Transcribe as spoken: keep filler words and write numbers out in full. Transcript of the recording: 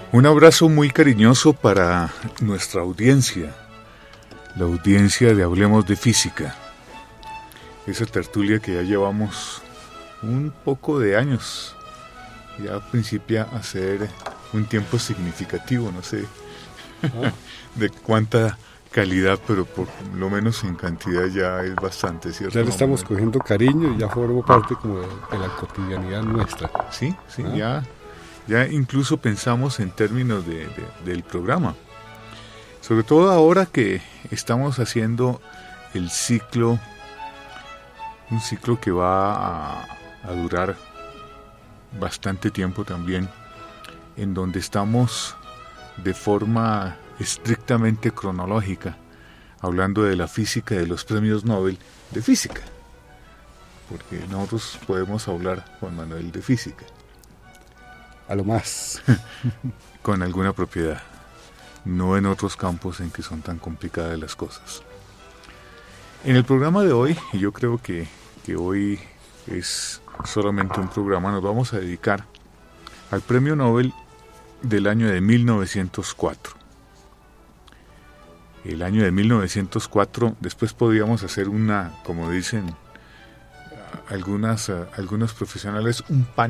Un abrazo muy cariñoso para nuestra audiencia, la audiencia de Hablemos de Física, esa tertulia que ya llevamos un poco de años, ya principia a ser un tiempo significativo, no sé ah. de cuánta calidad, pero por lo menos en cantidad ya es bastante, ¿cierto? Ya le estamos cogiendo cariño y ya forma parte como de, de la cotidianidad nuestra. Sí, sí, ¿Ah? ya, ya incluso pensamos en términos de, de, del programa. Sobre todo ahora que estamos haciendo el ciclo, un ciclo que va a, a durar bastante tiempo también, en donde estamos de forma estrictamente cronológica, hablando de la física, de los premios Nobel de física, porque nosotros podemos hablar, Juan Manuel, de física. A lo más. Con alguna propiedad, no en otros campos en que son tan complicadas las cosas. En el programa de hoy, y yo creo que, que hoy es solamente un programa, nos vamos a dedicar al premio Nobel del año de mil novecientos cuatro. El año de mil novecientos cuatro, después podríamos hacer una, como dicen algunas, algunos profesionales, un panel